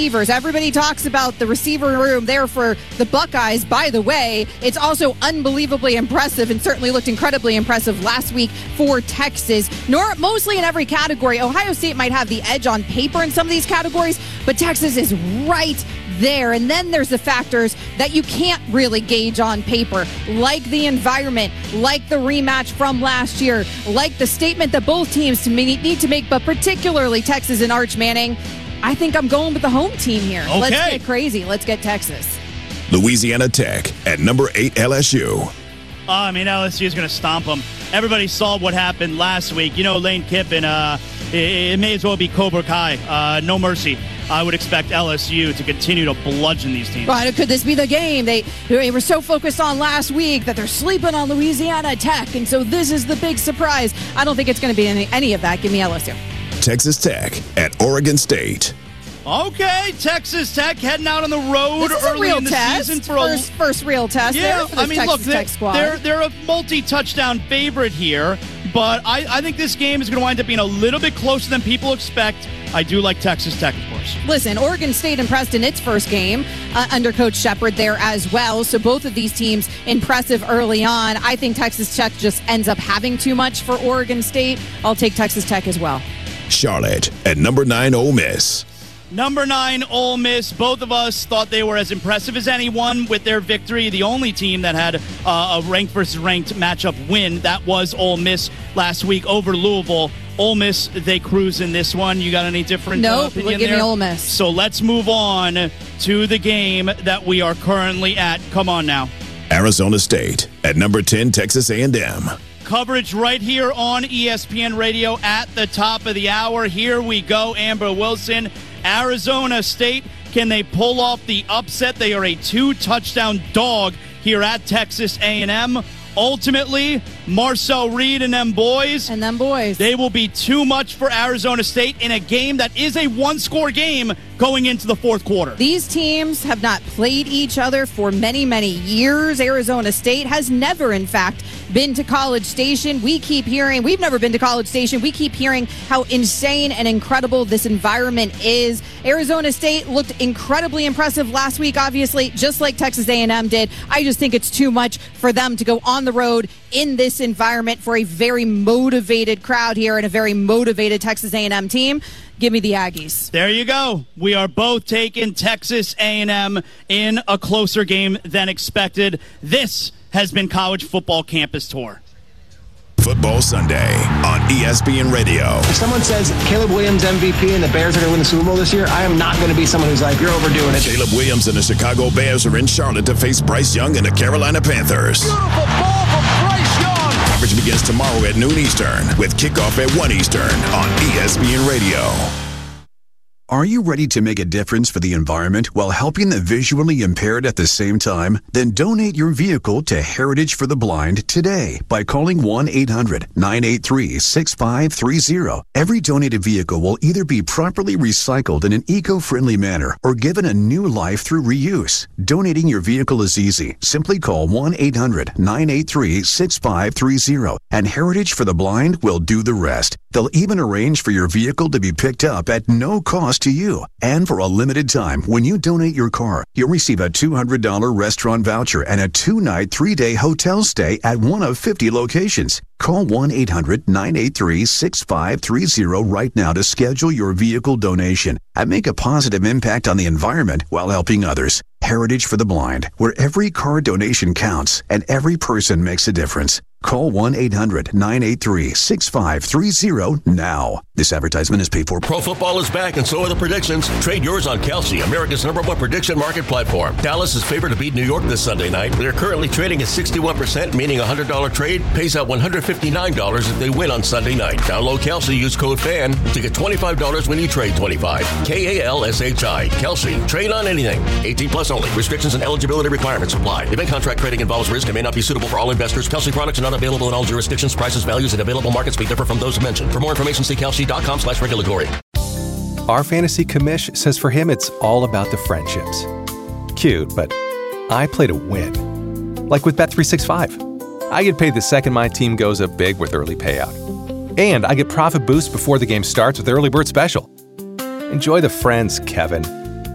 receivers. Everybody talks about the receiver room there for the Buckeyes. By the way, it's also unbelievably impressive and certainly looked incredibly impressive last week for Texas. Mostly in every category. Ohio State might have the edge on paper in some of these categories, but Texas is right there. And then there's the factors that you can't really gauge on paper, like the environment, like the rematch from last year, like the statement that both teams need to make, but particularly Texas and Arch Manning. I think I'm going with the home team here. Okay. Let's get crazy. Let's get Texas. Louisiana Tech at number 8 LSU. LSU is going to stomp them. Everybody saw what happened last week. Lane Kiffin, it may as well be Cobra Kai. No mercy. I would expect LSU to continue to bludgeon these teams. Right, could this be the game they were so focused on last week that they're sleeping on Louisiana Tech, and so this is the big surprise? I don't think it's going to be any of that. Give me LSU. Texas Tech at Oregon State. Okay, Texas Tech heading out on the road early in the season for first real test. Yeah, there for Texas Tech squad. They're a multi-touchdown favorite here, but I think this game is going to wind up being a little bit closer than people expect. I do like Texas Tech, of course. Listen, Oregon State impressed in its first game under Coach Shepard there as well. So both of these teams impressive early on. I think Texas Tech just ends up having too much for Oregon State. I'll take Texas Tech as well. Charlotte at number 9 Ole Miss. Number 9, Ole Miss. Both of us thought they were as impressive as anyone with their victory. The only team that had a ranked versus ranked matchup win, that was Ole Miss last week over Louisville. Ole Miss, they cruise in this one. You got any different opinion give there? me Ole Miss. So let's move on to the game that we are currently at. Come on now. Arizona State at number 10 Texas A&M. Coverage right here on ESPN Radio at the top of the hour. Here we go, Amber Wilson. Arizona State, can they pull off the upset? They are a 2-touchdown dog here at Texas A&M. Ultimately, Marcel Reed and them boys, they will be too much for Arizona State in a game that is a one-score game going into the fourth quarter. These teams have not played each other for many, many years. Arizona State has never, in fact, been to College Station. We've never been to College Station. We keep hearing how insane and incredible this environment is. Arizona State looked incredibly impressive last week, obviously, just like Texas A&M did. I just think it's too much for them to go on the road in this environment for a very motivated crowd here and a very motivated Texas A&M team. Give me the Aggies. There you go. We are both taking Texas A&M in a closer game than expected. This has been College Football Campus Tour. Football Sunday on ESPN Radio. If someone says Caleb Williams MVP and the Bears are going to win the Super Bowl this year, I am not going to be someone who's like, you're overdoing it. Caleb Williams and the Chicago Bears are in Charlotte to face Bryce Young and the Carolina Panthers. Beautiful ball from Bryce Young. Coverage begins tomorrow at noon Eastern with kickoff at 1 Eastern on ESPN Radio. Are you ready to make a difference for the environment while helping the visually impaired at the same time? Then donate your vehicle to Heritage for the Blind today by calling 1-800-983-6530. Every donated vehicle will either be properly recycled in an eco-friendly manner or given a new life through reuse. Donating your vehicle is easy. Simply call 1-800-983-6530 and Heritage for the Blind will do the rest. They'll even arrange for your vehicle to be picked up at no cost to you. And for a limited time, when you donate your car, you'll receive a $200 restaurant voucher and a 2-night, 3-day hotel stay at one of 50 locations. Call 1-800-983-6530 right now to schedule your vehicle donation and make a positive impact on the environment while helping others. Heritage for the Blind, where every car donation counts and every person makes a difference. Call 1-800-983-6530 now. This advertisement is paid for. Pro football is back, and so are the predictions. Trade yours on Kalshi, America's #1 prediction market platform. Dallas is favored to beat New York this Sunday night. They're currently trading at 61%, meaning a $100 trade pays out $159 if they win on Sunday night. Download Kalshi, use code FAN to get $25 when you trade $25. Kalshi. Kalshi. Trade on anything. 18 plus only. Restrictions and eligibility requirements apply. Event contract trading involves risk and may not be suitable for all investors. Kalshi products are not available in all jurisdictions. Prices, values, and available markets may differ from those mentioned. For more information, see kalshi.com/regulatory. Our fantasy commish says for him it's all about the friendships. Cute, but I play to win. Like with Bet365. I get paid the second my team goes up big with early payout. And I get profit boost before the game starts with Early Bird Special. Enjoy the friends, Kevin.